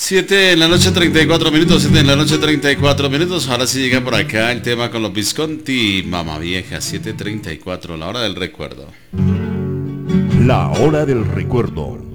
7 en la noche 34 minutos, 7 en la noche 34 minutos. Ahora sí llega por acá el tema con los Visconti, Mamá Vieja, 7:34, la hora del recuerdo. La hora del recuerdo.